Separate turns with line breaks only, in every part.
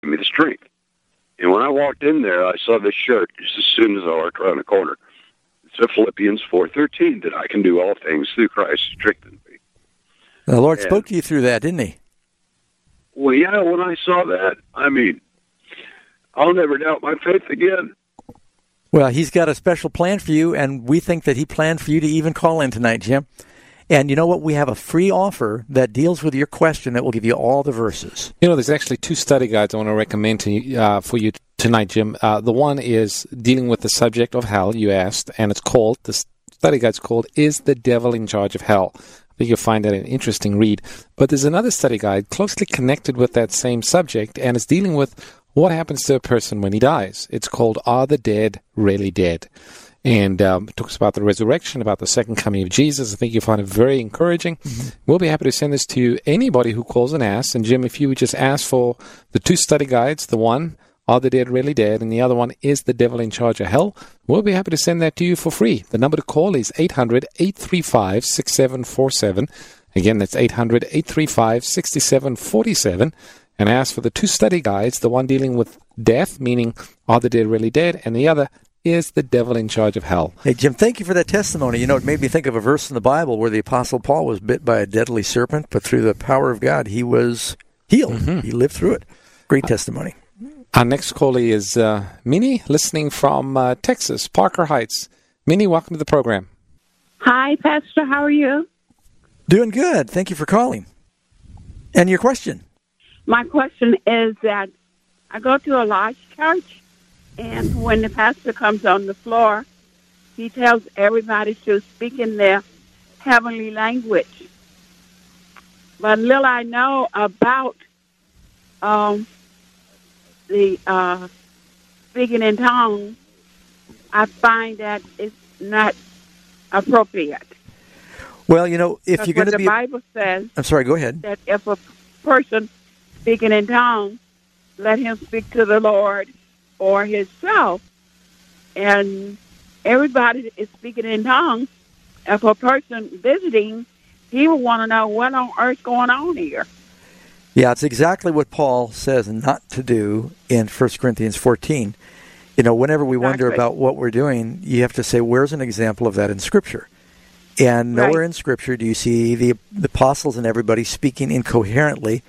me the strength. And when I walked in there, I saw this shirt just as soon as I walked around the corner. It said Philippians 4:13, that I can do all things through Christ who strengthens me.
The Lord spoke to you through that, didn't he?
Well, yeah, when I saw that, I mean, I'll never doubt my faith again.
Well, he's got a special plan for you, and we think that he planned for you to even call in tonight, Jim. And you know what? We have a free offer that deals with your question that will give you all the verses.
You know, there's actually 2 study guides I want to recommend to you, for you tonight, Jim. The one is dealing with the subject of hell, you asked, and the study guide's called, Is the Devil in Charge of Hell? I think you'll find that an interesting read. But there's another study guide closely connected with that same subject, and it's dealing with what happens to a person when he dies. It's called Are the Dead Really Dead? And it talks about the resurrection, about the second coming of Jesus. I think you'll find it very encouraging. Mm-hmm. We'll be happy to send this to anybody who calls and asks. And Jim, if you would just ask for the 2 study guides, the one, Are the Dead Really Dead? And the other one, Is the Devil in Charge of Hell? We'll be happy to send that to you for free. The number to call is 800-835-6747. Again, that's 800-835-6747. And ask for the 2 study guides, the one dealing with death, meaning Are the Dead Really Dead? And the other, Is the Devil in Charge of Hell?
Hey, Jim, thank you for that testimony. You know, it made me think of a verse in the Bible where the Apostle Paul was bit by a deadly serpent, but through the power of God, he was healed. Mm-hmm. He lived through it. Great testimony.
Our next caller is Minnie, listening from Texas, Parker Heights. Minnie, welcome to the program.
Hi, Pastor. How are you?
Doing good. Thank you for calling. And your question?
My question is that I go to a large church, and when the pastor comes on the floor, he tells everybody to speak in their heavenly language. But little I know about the speaking in tongues, I find that it's not appropriate.
Well, you know, if you're going to be...
the Bible says...
I'm sorry, go ahead.
That if a person speaking in tongues, let him speak to the Lord or himself. And everybody is speaking in tongues. If a person visiting, he will want to know what on earth's going on here.
Yeah, it's exactly what Paul says not to do in 1 Corinthians 14. You know, whenever we wonder about what we're doing, you have to say, where's an example of that in Scripture? And nowhere in Scripture do you see the apostles and everybody speaking incoherently.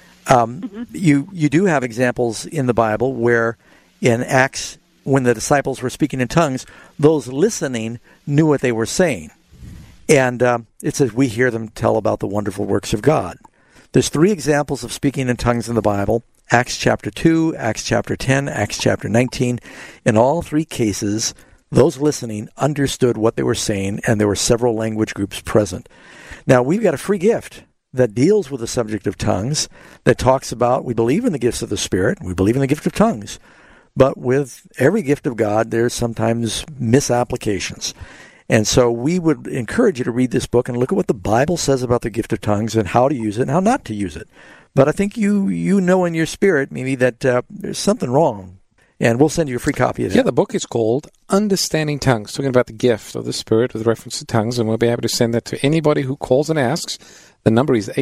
You do have examples in the Bible where in Acts, when the disciples were speaking in tongues, those listening knew what they were saying. And it says, we hear them tell about the wonderful works of God. There's 3 examples of speaking in tongues in the Bible, Acts chapter 2, Acts chapter 10, Acts chapter 19. In all 3 cases, those listening understood what they were saying, and there were several language groups present. Now, we've got a free gift that deals with the subject of tongues, that talks about, we believe in the gifts of the Spirit, we believe in the gift of tongues, but with every gift of God, there's sometimes misapplications. And so we would encourage you to read this book and look at what the Bible says about the gift of tongues and how to use it and how not to use it. But I think you know in your spirit, maybe, that there's something wrong. And we'll send you a free copy of that.
Yeah, the book is called Understanding Tongues, talking about the gift of the Spirit with reference to tongues, and we'll be able to send that to anybody who calls and asks. The number is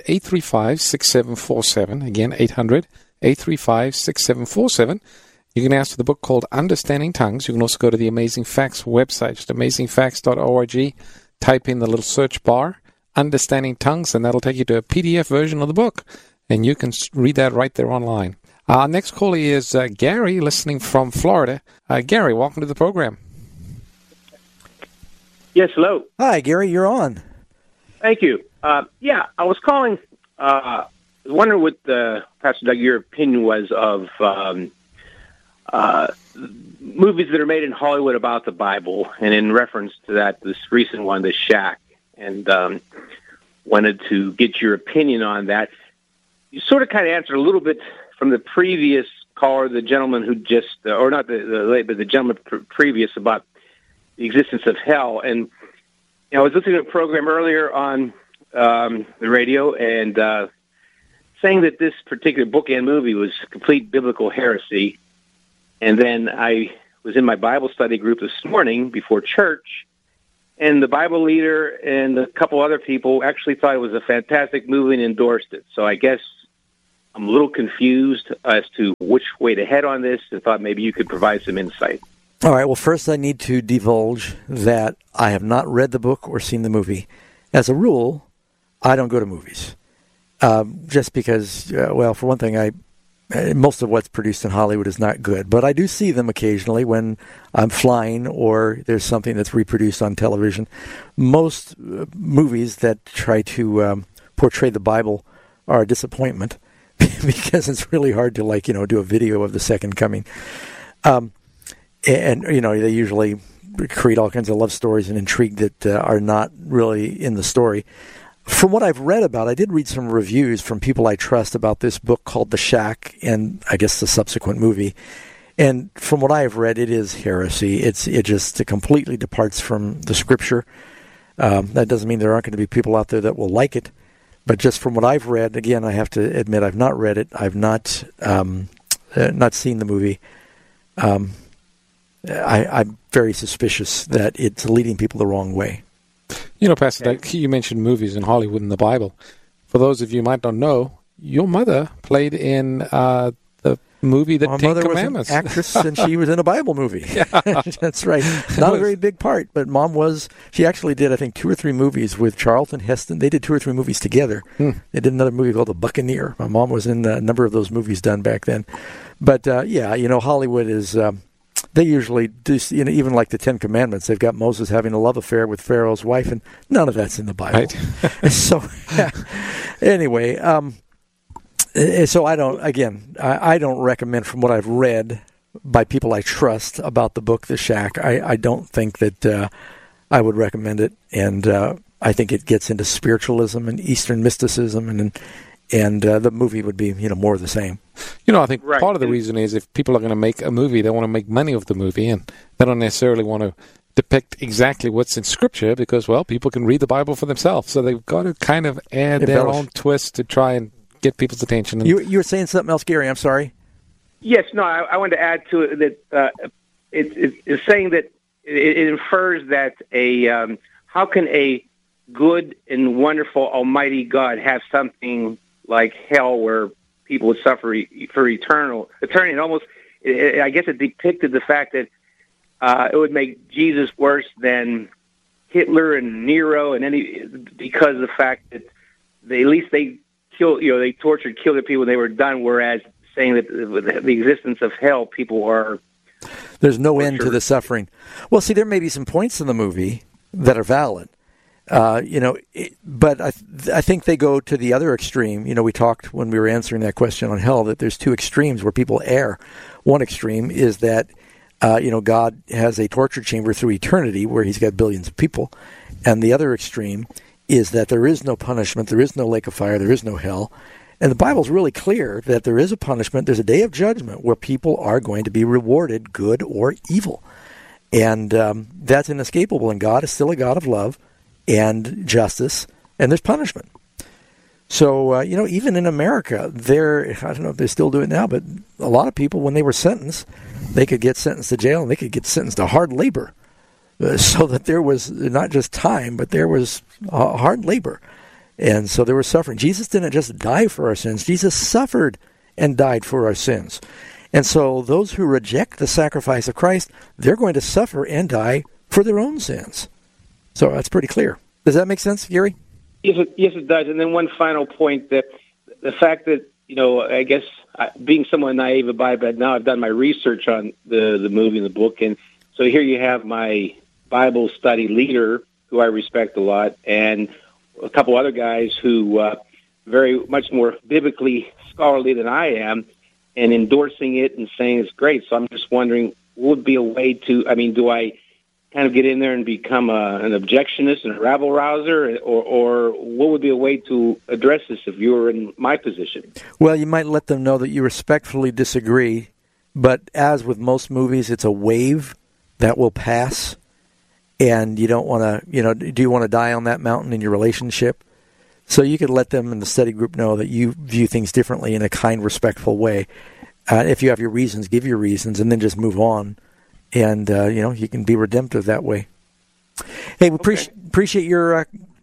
800-835-6747. Again, 800-835-6747. You can ask for the book called Understanding Tongues. You can also go to the Amazing Facts website, just amazingfacts.org. Type in the little search bar, Understanding Tongues, and that'll take you to a PDF version of the book. And you can read that right there online. Our next caller is Gary, listening from Florida. Gary, welcome to the program.
Yes, hello.
Hi, Gary, you're on.
Thank you. I was calling, I was wondering what, Pastor Doug, your opinion was of movies that are made in Hollywood about the Bible, and in reference to that, this recent one, The Shack, and wanted to get your opinion on that. You sort of kind of answered a little bit from the previous caller, the gentleman who just, or not the late, but the gentleman previous about the existence of hell. And I was listening to a program earlier on the radio and saying that this particular book and movie was complete biblical heresy. And then I was in my Bible study group this morning before church, and the Bible leader and a couple other people actually thought it was a fantastic movie and endorsed it. So I guess I'm a little confused as to which way to head on this, and thought maybe you could provide some insight.
All right, well, first I need to divulge that I have not read the book or seen the movie. As a rule, I don't go to movies. Just because, well, for one thing, most of what's produced in Hollywood is not good. But I do see them occasionally when I'm flying or there's something that's reproduced on television. Most movies that try to portray the Bible are a disappointment because it's really hard to, do a video of the second coming. And they usually create all kinds of love stories and intrigue that are not really in the story. From what I've read about, I did read some reviews from people I trust about this book called The Shack and I guess the subsequent movie. And from what I have read, it is heresy. It just completely departs from the Scripture. That doesn't mean there aren't going to be people out there that will like it. But just from what I've read, again, I have to admit I've not read it. I've not seen the movie. I'm very suspicious that it's leading people the wrong way.
Pastor, you mentioned movies in Hollywood and the Bible. For those of you who might not know, your mother played in the movie The Ten Commandments.
My mother was an actress, and she was in a Bible movie. Yeah. That's right. Not a very big part, but Mom was. She actually did, I think, 2 or 3 movies with Charlton Heston. They did 2 or 3 movies together. They did another movie called The Buccaneer. My mom was in a number of those movies done back then. But, Hollywood is... They usually do, even like the 10 Commandments, they've got Moses having a love affair with Pharaoh's wife, and none of that's in the Bible. Right. So, anyway, so I don't recommend, from what I've read by people I trust about the book, The Shack, I don't think that I would recommend it, and I think it gets into spiritualism and Eastern mysticism, and the movie would be, more of the same.
I think part of the reason is if people are going to make a movie, they want to make money off the movie, and they don't necessarily want to depict exactly what's in Scripture because, well, people can read the Bible for themselves. So they've got to kind of add their own twist to try and get people's attention. And
you were saying something else, Gary. I'm sorry.
Yes, no, I wanted to add to it that it's saying that it infers that how can a good and wonderful Almighty God have something like hell where people would suffer for eternity. And almost, I guess it depicted the fact that it would make Jesus worse than Hitler and Nero and because of the fact that they tortured, killed the people when they were done, whereas saying that the existence of hell, people are...
There's no end to the suffering. Well, see, there may be some points in the movie that are valid. But I think they go to the other extreme. We talked when we were answering that question on hell that there's 2 extremes where people err. One extreme is that, God has a torture chamber through eternity where he's got billions of people. And the other extreme is that there is no punishment, there is no lake of fire, there is no hell. And the Bible's really clear that there is a punishment, there's a day of judgment where people are going to be rewarded, good or evil. And that's inescapable, and God is still a God of love and justice, and there's punishment. So, even in America, I don't know if they still do it now, but a lot of people, when they were sentenced, they could get sentenced to jail, and they could get sentenced to hard labor, so that there was not just time, but there was hard labor. And so there was suffering. Jesus didn't just die for our sins. Jesus suffered and died for our sins. And so those who reject the sacrifice of Christ, they're going to suffer and die for their own sins. So that's pretty clear. Does that make sense, Gary?
Yes, it does. And then one final point, that the fact that, I guess being somewhat naive about it, but now I've done my research on the movie and the book. And so here you have my Bible study leader, who I respect a lot, and a couple other guys who very much more biblically scholarly than I am, and endorsing it and saying it's great. So I'm just wondering, what would be a way to, do I kind of get in there and become an objectionist and a rabble-rouser, or what would be a way to address this if you were in my position?
Well, you might let them know that you respectfully disagree, but as with most movies, it's a wave that will pass, and you don't want to, do you want to die on that mountain in your relationship? So you could let them in the study group know that you view things differently in a kind, respectful way. If you have your reasons, give your reasons, and then just move on. And, you can be redemptive that way. Hey, we appreciate your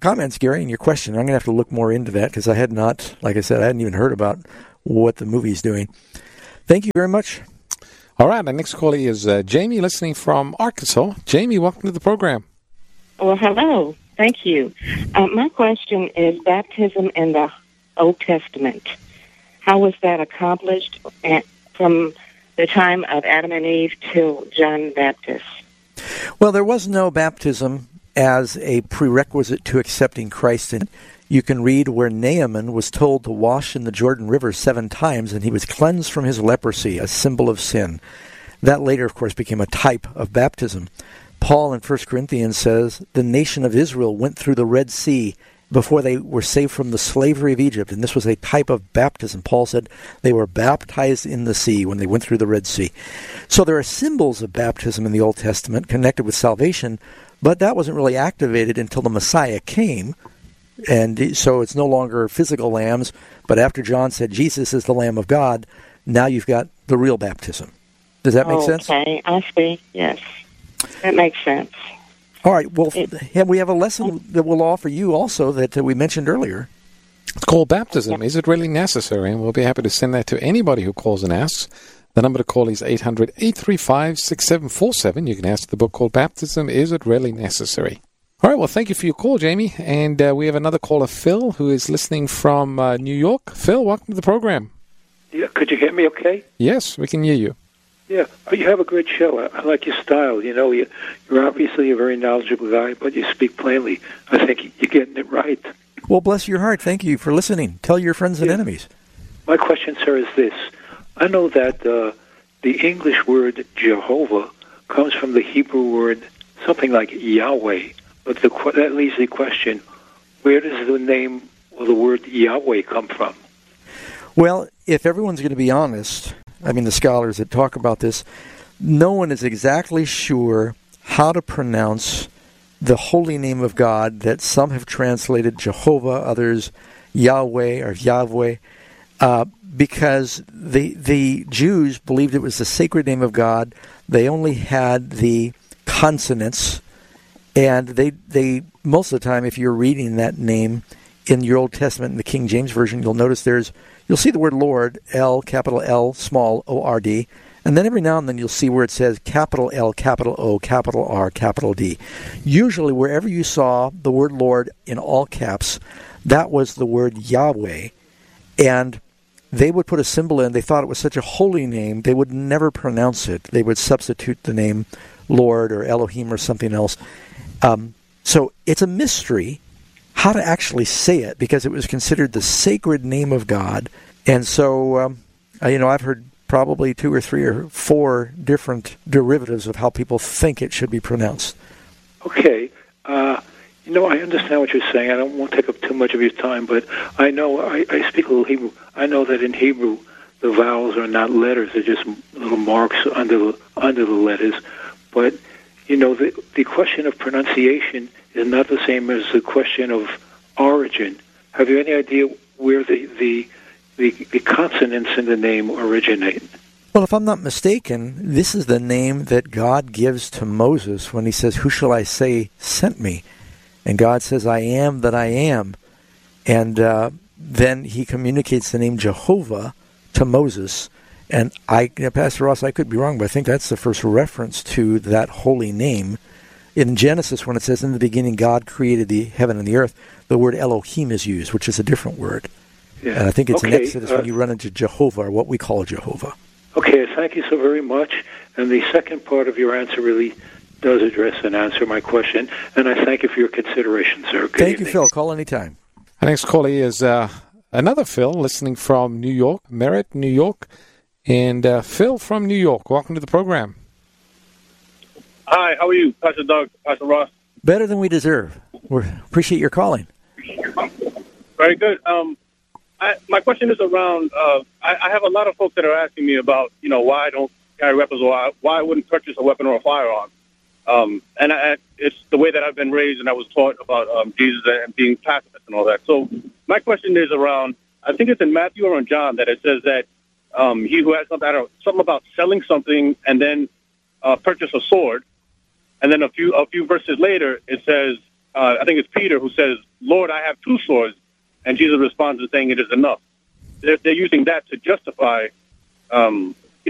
comments, Gary, and your question. I'm going to have to look more into that because I had not, like I said, I hadn't even heard about what the movie's doing. Thank you very much.
All right, our next caller is Jamie, listening from Arkansas. Jamie, welcome to the program.
Well, hello. Thank you. My question is baptism in the Old Testament. How was that accomplished from the time of Adam and Eve till John the Baptist?
Well, there was no baptism as a prerequisite to accepting Christ. And you can read where Naaman was told to wash in the Jordan River 7 times, and he was cleansed from his leprosy, a symbol of sin. That later, of course, became a type of baptism. Paul in 1 Corinthians says, the nation of Israel went through the Red Sea before they were saved from the slavery of Egypt, and this was a type of baptism. Paul said they were baptized in the sea when they went through the Red Sea. So there are symbols of baptism in the Old Testament connected with salvation, but that wasn't really activated until the Messiah came, and so it's no longer physical lambs, but after John said Jesus is the Lamb of God, now you've got the real baptism. Does that make sense?
Okay, I see, yes. That makes sense.
All right, well, we have a lesson that we'll offer you also that we mentioned earlier.
It's called Baptism. Is it really necessary? And we'll be happy to send that to anybody who calls and asks. The number to call is 800-835-6747. You can ask the book called Baptism, Is It Really Necessary? All right, well, thank you for your call, Jamie. And we have another caller, Phil, who is listening from New York. Phil, welcome to the program.
Yeah, could you hear me okay?
Yes, we can hear you.
Yeah, you have a great show. I like your style. You know, you're obviously a very knowledgeable guy, but you speak plainly. I think you're getting it right.
Well, bless your heart. Thank you for listening. Tell your friends and enemies.
My question, sir, is this. I know that the English word Jehovah comes from the Hebrew word something like Yahweh, but that leaves the question, where does the name or the word Yahweh come from?
Well, if everyone's going to be honest, I mean, the scholars that talk about this, no one is exactly sure how to pronounce the holy name of God that some have translated Jehovah, others Yahweh or Yahweh, because the Jews believed it was the sacred name of God. They only had the consonants, and they most of the time, if you're reading that name in your Old Testament in the King James Version, you'll notice you'll see the word Lord, L, capital L, small O-R-D, and then every now and then you'll see where it says capital L, capital O, capital R, capital D. Usually wherever you saw the word Lord in all caps, that was the word Yahweh, and they would put a symbol in. They thought it was such a holy name, they would never pronounce it. They would substitute the name Lord or Elohim or something else. So it's a mystery how to actually say it, because it was considered the sacred name of God. And so, I've heard probably 2 or 3 or 4 different derivatives of how people think it should be pronounced.
Okay. I understand what you're saying. I won't take up too much of your time, but I know I speak a little Hebrew. I know that in Hebrew, the vowels are not letters. They're just little marks under the letters. But, the question of pronunciation is not the same as the question of origin. Have you any idea where the consonants in the name originate?
Well, if I'm not mistaken, this is the name that God gives to Moses when he says, "Who shall I say sent me?" And God says, "I am that I am." And then he communicates the name Jehovah to Moses. And Pastor Ross, I could be wrong, but I think that's the first reference to that holy name. In Genesis, when it says, "In the beginning God created the heaven and the earth," the word Elohim is used, which is a different word. Yeah. And I think it's in Exodus when you run into Jehovah, or what we call Jehovah.
Okay, thank you so very much. And the second part of your answer really does address and answer my question. And I thank you for your consideration, sir. Good
Thank
evening.
you, Phil. Call anytime.
Our next caller is another Phil, listening from New York, Merritt, New York. And Phil from New York, welcome to the program.
Hi, how are you, Pastor Doug, Pastor Ross?
Better than we deserve. We appreciate your calling.
Very good. My question is around, I have a lot of folks that are asking me about, why I don't carry weapons, or why I wouldn't purchase a weapon or a firearm. And it's the way that I've been raised, and I was taught about Jesus and being pacifist and all that. So my question is around, I think it's in Matthew or in John that it says that he who has something about selling something and then purchase a sword, and then a few verses later it says, I think it's Peter who says, Lord, I have 2 swords, and Jesus responds to saying it is enough. They're using that to justify